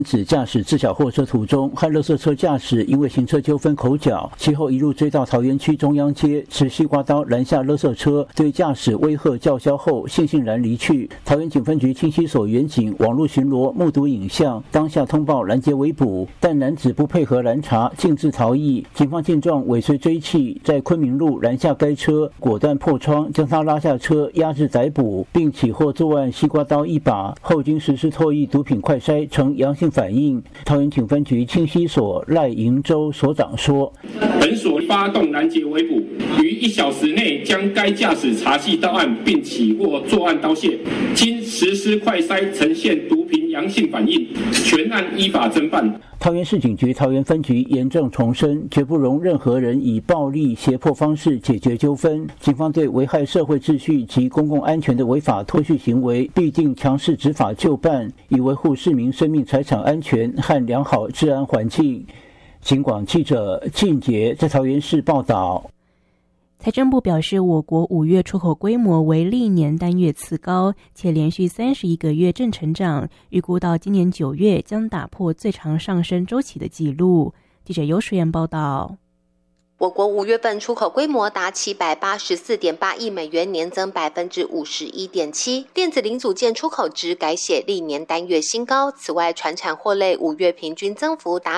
指驾驶自小货车途中和垃圾车驾驶因为行车纠纷口角，其后一路追到桃园区中央街，持西瓜刀拦下垃圾车，对驾驶威吓叫嚣后悻悻然离去。桃园警分局清溪所员警网络巡逻目睹影像，当下通报拦截围捕，但男子不配合拦查，径自逃逸。警方见状尾随追弃，在昆明路拦下该车，果断破窗将他拉下车，押至逮捕，并起获作案西瓜刀1把，后经实施唾液毒品快筛呈阳性反应。桃园警分局清溪所赖营洲所长说：“ 本所发动拦截围捕，于1小时内将该驾驶查缉到案，并起获作案刀械，经实施快筛呈现毒品阳性反应，全案依法侦办。” 桃园市警局桃园分局严正重申，绝不容任何人以暴力胁迫方式解决纠纷。警方对危害社会秩序及公共安全的违法脱序行为，必定强势执法就办，以维护市民生命财产安全和良好治安环境。警广记者靳杰在桃园市报道。 财政部表示，我国5月出口规模为历年单月次高，且连续31个月正成长，预估到今年9月将打破最长上升周期的纪录。记者尤淑妍报道。 我国5月份出口规模达784.8亿美元，年增51.7%，电子零组件出口值改写历年单月新高。此外，传产货类5月平均增幅达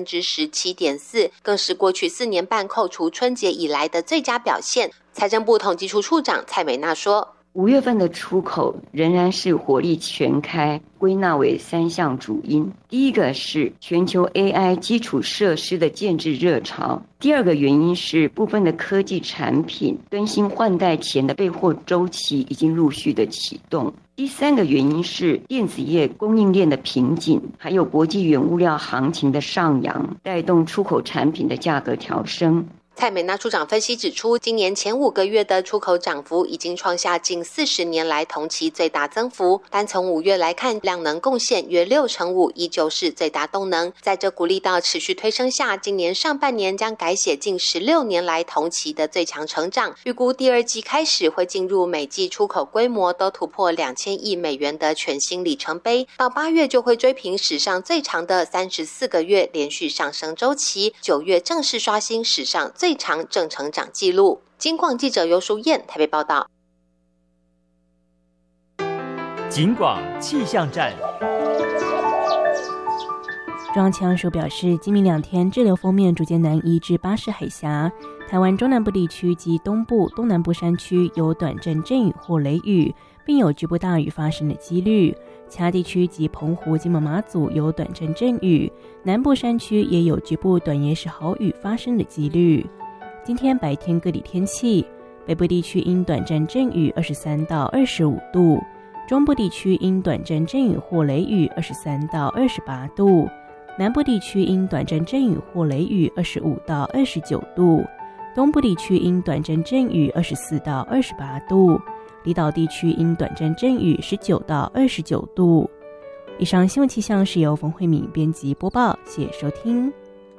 17.4%，更是过去4年半扣除春节以来的最佳表现。财政部统计处处长蔡美娜说 ，5月份的出口仍然是火力全开，归纳为3项主因。第一个是全球 AI 基础设施的建制热潮，第二个原因是部分的科技产品更新换代前的备货周期已经陆续的启动，第三个原因是电子业供应链的瓶颈，还有国际原物料行情的上扬，带动出口产品的价格调升。 蔡美娜处长分析指出，今年前5个月的出口涨幅已经创下近40年来同期最大增幅，单从5月来看，量能贡献约5%，依旧是最大动能。在这鼓励到持续推升下，今年上半年将改写近16年来同期的最强成长，预估第2季开始会进入每季出口规模都突破2000亿美元的全新里程碑，到8月就会追平史上最长的34个月连续上升周期，9月正式刷新史上最长正成长纪录。警广记者尤淑燕台北报道。 警广气象站。 中央气象署表示，今明2天滞留锋面逐渐南移至巴士海峡，台湾中南部地区及东部、东南部山区有短阵阵雨或雷雨，并有局部大雨发生的几率。其他地区及澎湖、金门、马祖有短阵阵雨，南部山区也有局部短延时豪雨发生的几率。今天白天各地天气，北部地区因短阵阵雨23到25度，中部地区因短阵阵雨或雷雨23到28度，南部地区因短阵阵雨或雷雨25到29度，东部地区因短阵阵雨24到28度，离岛地区因短阵阵雨19到29度。以上新闻气象是由冯慧敏编辑播报，谢谢收听。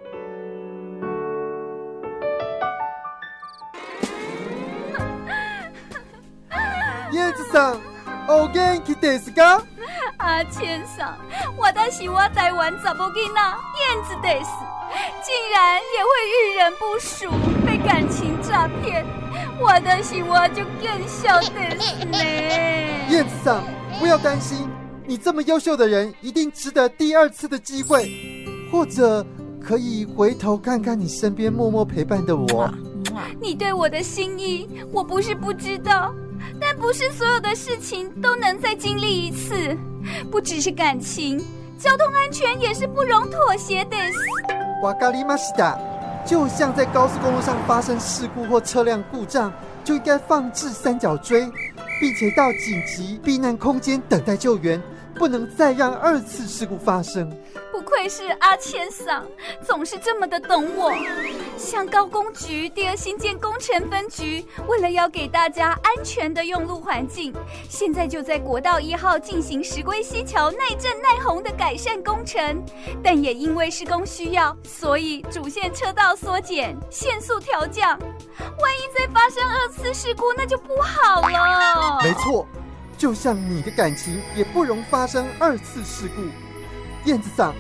叶子さん、お元気ですか？ 阿千桑，私は台湾查某囡仔燕子です，竟然也会遇人不淑，被感情诈骗，我就更笑です呢。 燕子さん，不要担心，你这么优秀的人，一定值得第2次的机会，或者可以回头看看你身边默默陪伴的我。 你对我的心意，我不是不知道。但不是所有的事情都能再经历1次，不只是感情，交通安全也是不容妥协的。 わかりました。就像在高速公路上发生事故或车辆故障，就应该放置3角锥，并且到紧急避难空间等待救援，不能再让2次事故发生。 不愧是阿千桑，总是这么的懂我。像高工局第2新建工程分局，为了要给大家安全的用路环境，现在就在国道1号进行石龟溪桥耐震耐洪的改善工程，但也因为施工需要，所以主线车道缩减，限速调降。万一再发生2次事故，那就不好了。 没错，就像你的感情也不容发生2次事故。燕子桑，